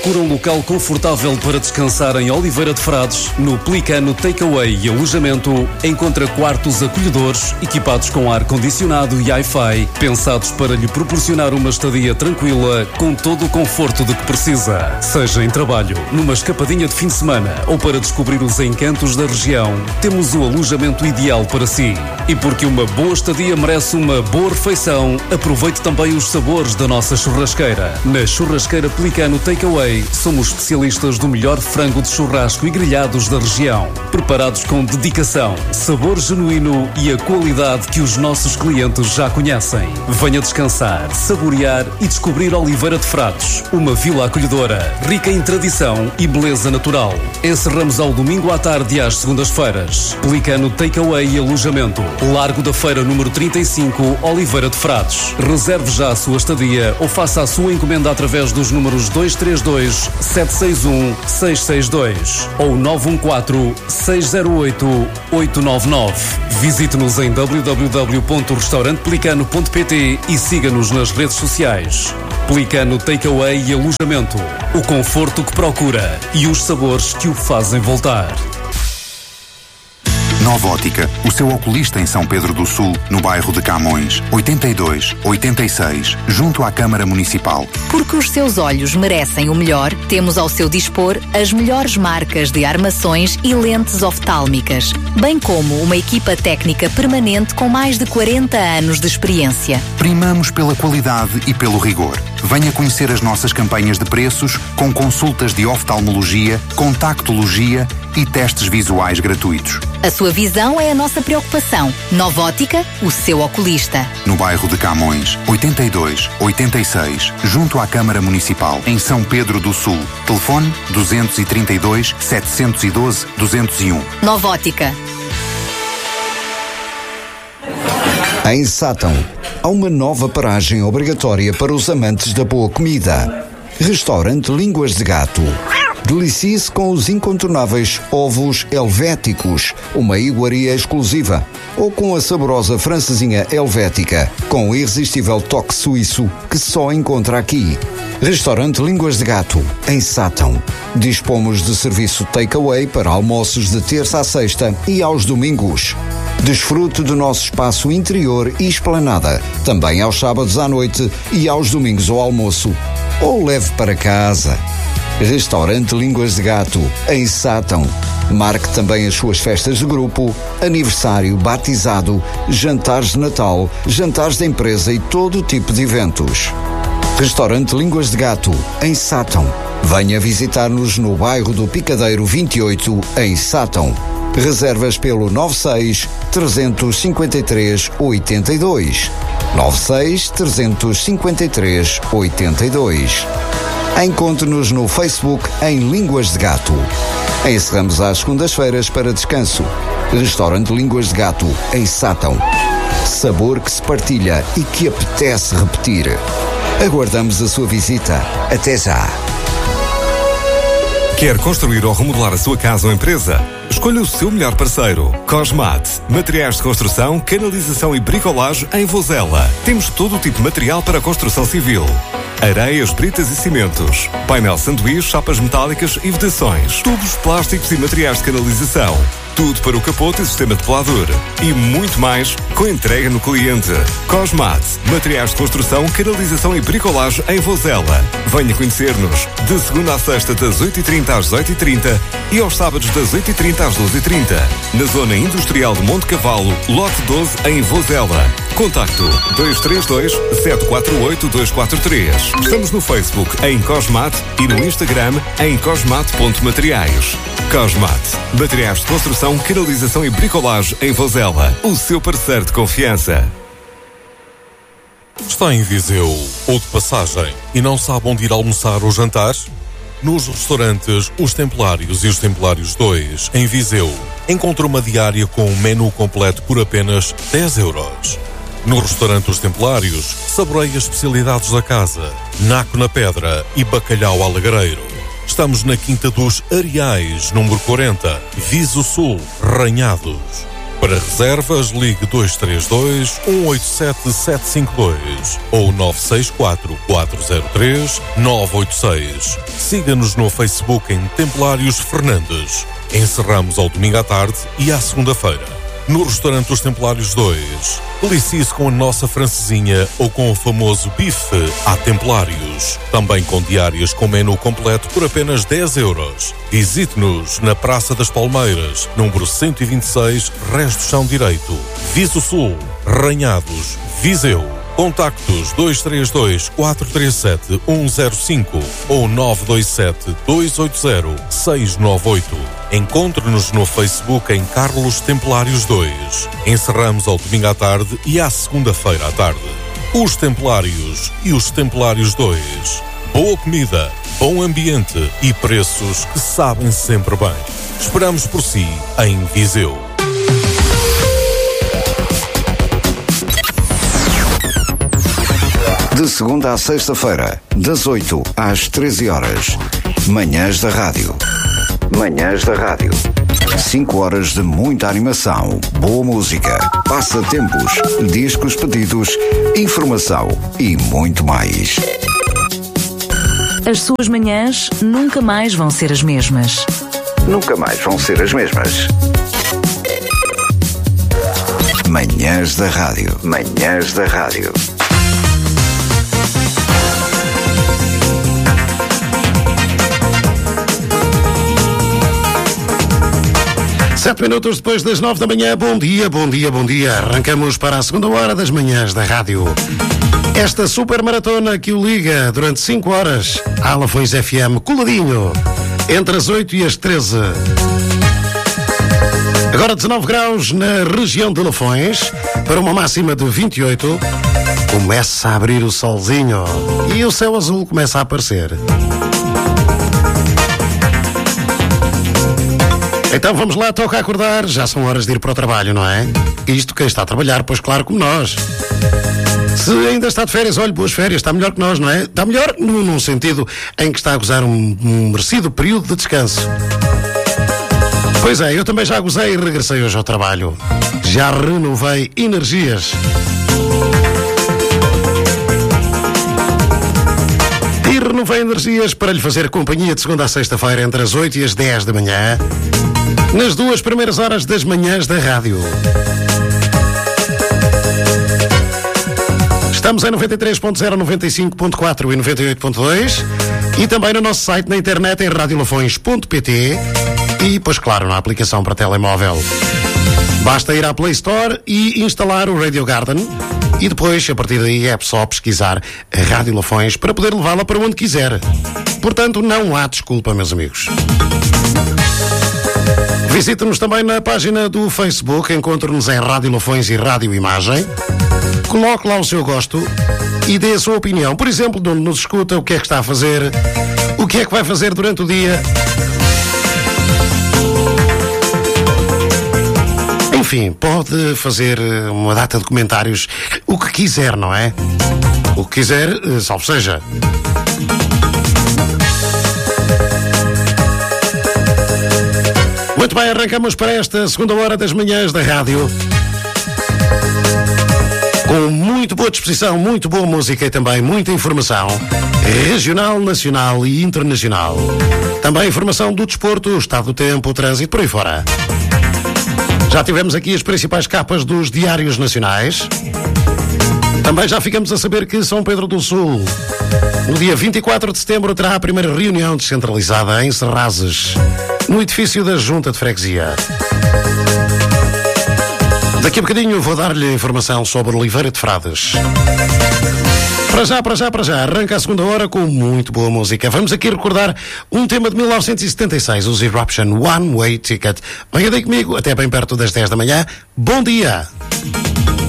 Por um local confortável para descansar em Oliveira de Frades, no Pelicano Takeaway e Alojamento, encontra quartos acolhedores, equipados com ar-condicionado e Wi-Fi, pensados para lhe proporcionar uma estadia tranquila, com todo o conforto de que precisa. Seja em trabalho, numa escapadinha de fim de semana ou para descobrir os encantos da região, temos o alojamento ideal para si. E porque uma boa estadia merece uma boa refeição, aproveite também os sabores da nossa churrasqueira. Na Churrasqueira Pelicano Takeaway, somos especialistas do melhor frango de churrasco e grelhados da região. Preparados com dedicação, sabor genuíno e a qualidade que os nossos clientes já conhecem. Venha descansar, saborear e descobrir Oliveira de Frades, uma vila acolhedora, rica em tradição e beleza natural. Encerramos ao domingo à tarde e às segundas-feiras. Pelicano Takeaway e Alojamento, Largo da Feira número 35, Oliveira de Frades. Reserve já a sua estadia ou faça a sua encomenda através dos números 232-761-662 ou 914-608-899. Visite-nos em www.restaurantepelicano.pt e siga-nos nas redes sociais. Pelicano Takeaway e Alojamento. O conforto que procura e os sabores que o fazem voltar. Nova Ótica, o seu oculista em São Pedro do Sul, no bairro de Camões, 82-86, junto à Câmara Municipal. Porque os seus olhos merecem o melhor, temos ao seu dispor as melhores marcas de armações e lentes oftálmicas, bem como uma equipa técnica permanente com mais de 40 anos de experiência. Primamos pela qualidade e pelo rigor. Venha conhecer as nossas campanhas de preços, com consultas de oftalmologia, contactologia e testes visuais gratuitos. A sua visão é a nossa preocupação. Nova Ótica, o seu oculista. No bairro de Camões, 82-86, junto à Câmara Municipal, em São Pedro do Sul. Telefone 232-712-201. Nova Ótica. Em Sátão, há uma nova paragem obrigatória para os amantes da boa comida. Restaurante Línguas de Gato. Delicie-se com os incontornáveis ovos helvéticos, uma iguaria exclusiva, ou com a saborosa francesinha helvética, com o irresistível toque suíço que só encontra aqui. Restaurante Línguas de Gato, em Sátão. Dispomos de serviço takeaway para almoços de terça a sexta e aos domingos. Desfrute do nosso espaço interior e esplanada, também aos sábados à noite e aos domingos ao almoço. Ou leve para casa. Restaurante Línguas de Gato, em Sátão. Marque também as suas festas de grupo, aniversário, batizado, jantares de Natal, jantares de empresa e todo o tipo de eventos. Restaurante Línguas de Gato, em Sátão. Venha visitar-nos no bairro do Picadeiro 28, em Sátão. Reservas pelo 96-353-82. 96-353-82. Encontre-nos no Facebook em Línguas de Gato. Encerramos às segundas-feiras para descanso. Restaurante Línguas de Gato, em Sátão. Sabor que se partilha e que apetece repetir. Aguardamos a sua visita. Até já. Quer construir ou remodelar a sua casa ou empresa? Escolha o seu melhor parceiro. Cosmat. Materiais de construção, canalização e bricolagem em Vozela. Temos todo o tipo de material para a construção civil. Areias, britas e cimentos. Painel sanduíche, chapas metálicas e vedações. Tubos, plásticos e materiais de canalização. Tudo para o capote e sistema de pelador. E muito mais com entrega no cliente. Cosmat. Materiais de construção, canalização e bricolagem em Vozela. Venha conhecer-nos. De segunda a sexta, das 8h30 às 18h30 e aos sábados, das 8h30 às 12h30. Na zona industrial de Monte Cavalo, lote 12, em Vozela. Contacto 232-748-243. Estamos no Facebook em Cosmat e no Instagram em cosmat.materiais. Cosmat. Materiais de construção, canalização e bricolagem em Vozela. O seu parceiro de confiança. Está em Viseu ou de passagem e não sabe onde ir almoçar ou jantar? Nos restaurantes Os Templários e Os Templários 2, em Viseu, encontra uma diária com um menu completo por apenas 10 euros. No restaurante Os Templários, saboreie as especialidades da casa, naco na pedra e bacalhau alagareiro. Estamos na Quinta dos Areais, número 40, Viso Sul, Ranhados. Para reservas, ligue 232 187 752 ou 964 403 986. Siga-nos no Facebook em Templários Fernandes. Encerramos ao domingo à tarde e à segunda-feira. No restaurante Os Templários 2, delicie-se com a nossa francesinha ou com o famoso bife à Templários. Também com diárias com menu completo por apenas 10 euros. Visite-nos na Praça das Palmeiras, número 126, Resto Chão Direito, Viso Sul, Ranhados, Viseu. Contactos 232 437 105 ou 927 280 698. Encontre-nos no Facebook em Carlos Templários 2. Encerramos ao domingo à tarde e à segunda-feira à tarde. Os Templários e os Templários 2. Boa comida, bom ambiente e preços que sabem sempre bem. Esperamos por si em Viseu. De segunda à sexta-feira, das 8 às 13 horas. Manhãs da Rádio. Manhãs da Rádio. 5 horas de muita animação, boa música, passatempos, discos pedidos, informação e muito mais. As suas manhãs nunca mais vão ser as mesmas. Nunca mais vão ser as mesmas. Manhãs da Rádio. Manhãs da Rádio. Sete minutos depois das 9 da manhã, bom dia, bom dia, bom dia. Arrancamos para a segunda hora das manhãs da rádio. Esta super maratona que o liga durante 5 horas à Lafões FM, coladinho, entre as 8 e as 13. Agora 19 graus na região de Lafões, para uma máxima de 28. Começa a abrir o solzinho e o céu azul começa a aparecer. Então vamos lá, toca acordar, já são horas de ir para o trabalho, não é? Isto quem está a trabalhar, pois claro, como nós. Se ainda está de férias, olhe, boas férias, está melhor que nós, não é? Está melhor num sentido em que está a gozar um merecido período de descanso. Pois é, eu também já gozei e regressei hoje ao trabalho. Já renovei energias. E renovei energias para lhe fazer companhia de segunda a sexta-feira entre as 8 e as 10 da manhã. Nas 2 primeiras horas das manhãs da rádio. Estamos em 93.0, 95.4 e 98.2 e também no nosso site na internet em radiolafões.pt e, pois claro, na aplicação para telemóvel. Basta ir à Play Store e instalar o Radio Garden e depois, a partir daí, é só pesquisar a Rádio Lafões para poder levá-la para onde quiser. Portanto, não há desculpa, meus amigos. Visite-nos também na página do Facebook, encontre-nos em Rádio Lafões e Rádio Imagem. Coloque lá o seu gosto e dê a sua opinião. Por exemplo, de onde nos escuta, o que é que está a fazer, o que é que vai fazer durante o dia. Enfim, pode fazer uma data de comentários, o que quiser, não é? O que quiser, salve seja. Muito bem, arrancamos para esta segunda hora das manhãs da rádio. Com muito boa disposição, muito boa música e também muita informação regional, nacional e internacional. Também informação do desporto, o estado do tempo, o trânsito, por aí fora. Já tivemos aqui as principais capas dos diários nacionais. Também já ficamos a saber que São Pedro do Sul, no dia 24 de setembro, terá a primeira reunião descentralizada em Serrazes, no edifício da Junta de Freguesia. Daqui a bocadinho vou dar-lhe informação sobre Oliveira de Frades. Para já, arranca a segunda hora com muito boa música. Vamos aqui recordar um tema de 1976, os Eruption One Way Ticket. Venha daí comigo, até bem perto das 10 da manhã. Bom dia!